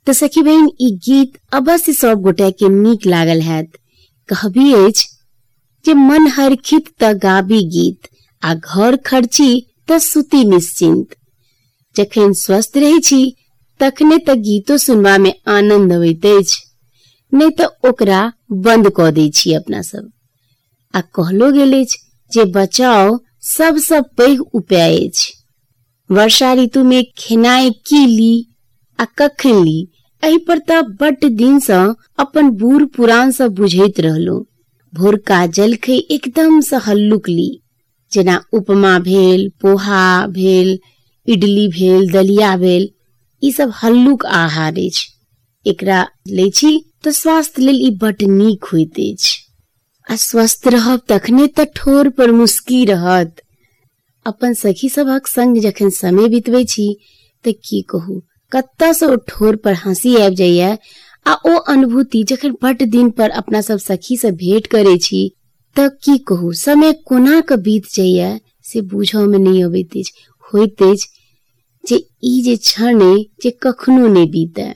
तो सखी बहन ई गीत अवश्य सब गोटे के नीक लागल हैत। कहबी अछि जे मन हरखित त गाबी गीत आ घर खर्ची त सुती निश्चिंत। जखन स्वस्थ रही छी तखने त गीतो सुनबा में आनंद अबैत अछि, नहीं तो ओकरा बंद क दै छी अपना सब। आ कहलो गेल अछि जे बचाव सबसँ पैघ उपाय अछि। वर्षा ऋतु में खेनाई की ली आ कखन ली, एहि पर त बड्ड दिन सँ अपन बूढ़ पुरान सब बुझैत रहलो। भोरका जलखै एकदम से हल्लुक ली, जेना उपमा भेल, पोहा भेल, इडली भेल, दलिया भेल, ई सब हल्लुक आहार अछि। एकरा लै छी तो स्वास्थ्य लेल ई बड्ड नीक होइत अछि। आ स्वस्थ रहब तखने त ठोर पर मुस्की रहत। अपन सखी सभक संग जखन समय बितबै छी त की कहू, कत्ता से ओ ठोर पर हंसी आबि जाइया। आ ओ अनुभूति जखन बड्ड दिन पर अपना सब सखी से भेंट करे छी त की कहू, समय कोना के बीत जाइया से बुझो में नहीं अबैत अछि। होइत अछि जे ई जे क्षण अइ जे कखनो नहीं बीतै।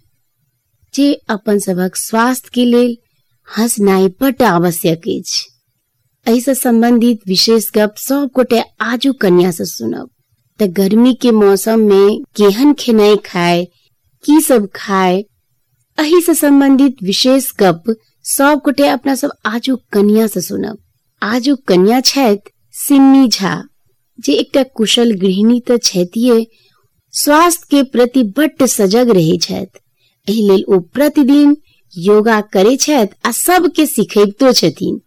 जे अपन सभक स्वास्थ्य के लेल हंसनाई बड्ड आवश्यक अछि। एहि से संबंधित विशेष गप सब गोटे आजू कन्या से सुनब। त गर्मी के मौसम में केहन खेनाई खाए, की सब खाए, एहि से संबंधित विशेष गप सब गोटे अपना सब आजू कन्या से सुनब। आजू कन्या छथि सिम्मी झा, जे एकटा कुशल गृहिणी त छथिये, स्वास्थ्य के प्रति बड्ड सजग रहै छथि। एहि लेल ओ प्रतिदिन योगा करे छथि आ सबके सिखैबतो छथिन।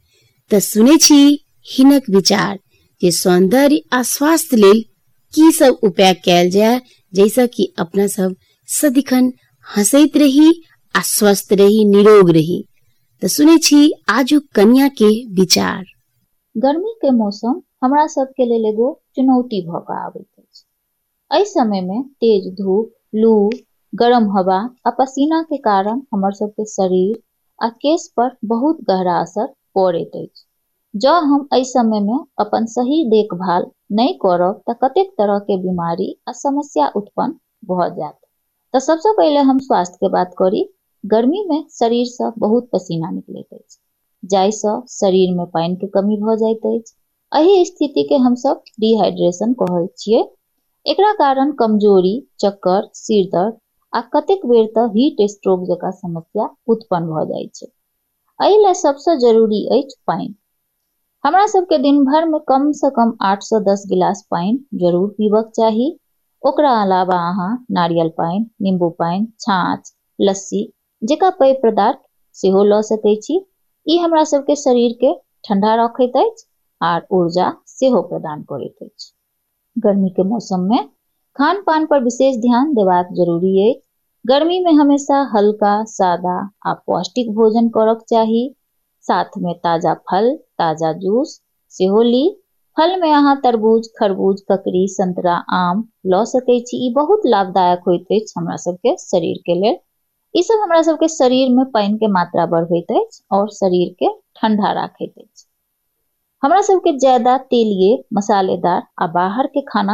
त सुने छी हिनक विचार जे सौंदर्य आ स्वास्थ्य लेल की सब उपाय कैल जाय, जैसा कि अपना सब सदिखन हंसैत रही आ स्वस्थ रही, निरोग रही। तो सुने छी आजू कन्या के विचार। गर्मी के मौसम हमरा सब के लेल एगो चुनौती भ के आबैत अछि। एहि समय में तेज धूप, लू, गरम हवा आ पसीना के कारण हमर सब के शरीर आ केश पर बहुत गहरा असर पड़ैत अछि। जँ हम एहि समय में अपन सही देखभाल नहीं करब त कतेक तरह के बीमारी आ समस्या उत्पन्न भ जायत। तो सबसे पहले हम स्वास्थ्य के बात करी। गर्मी में शरीर से बहुत पसीना निकलैत अछि, जाहि से शरीर में पानी के कमी भ जाइत अछि। एहि स्थिति के हम सब डिहाइड्रेशन कहै छियै। एकरा कारण कमजोरी, चक्कर, सिर दर्द आ कतेक बेर त हीट स्ट्रोक जकां समस्या उत्पन्न भ जाइ छै। एहि लेल सबसे जरूरी अछि पानी। हमरा सबके दिन भर में कम से कम 8 से 10 गिलास पानी जरूर पीबक चाही। ओकरा अलावा अहाँ नारियल पानी, नींबू पानी, छाछ, लस्सी जेका पेय पदार्थ सेहो ल सकै छी। ई हमरा सबके शरीर के ठंडा रखैत अछि आर ऊर्जा सेहो प्रदान करैत अछि। गर्मी के मौसम में खान पान पर विशेष ध्यान देबाक जरूरी अछि। गर्मी में हमेशा हल्का, सादा आ पौष्टिक भोजन करक चाही। साथ में ताजा फल, ताजा जूस सेहो ली। फल में अहाँ तरबूज, खरबूज, ककड़ी, संतरा, आम ल सकै छी। ई बहुत लाभदायक होइत अछि हमरा सबके शरीर के लेल। ई सब हमरा सबके शरीर में पानी के मात्रा बढ़बैत अछि और शरीर के ठंडा राखैत अछि। हमरा सबके ज्यादा तेलिए, मसालेदार आ बाहर के खाना